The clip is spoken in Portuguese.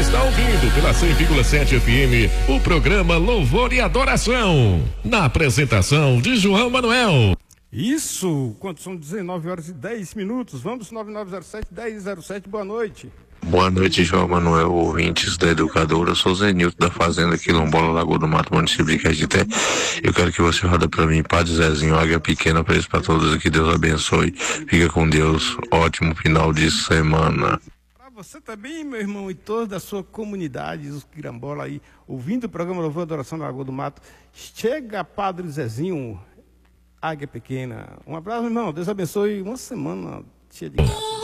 está ouvindo pela 100,7 FM o programa Louvor e Adoração. Na apresentação de João Manuel. Isso, quando são 19 horas e 10 minutos. Vamos, 9907-1007, boa noite. Boa noite, João Manuel, ouvintes da Educadora. Eu sou Zenilton da Fazenda Quilombola, Lagoa do Mato, município de Caetité. Eu quero que você roda para mim, Padre Zezinho, Águia Pequena, preço para todos aqui. Deus abençoe. Fica com Deus. Ótimo final de semana. Para você também, meu irmão, e todos da sua comunidade, os Quirambola aí, ouvindo o programa Louvor e Adoração da Lagoa do Mato. Chega, Padre Zezinho, Águia Pequena. Um abraço, meu irmão. Deus abençoe. Uma semana cheia de graça.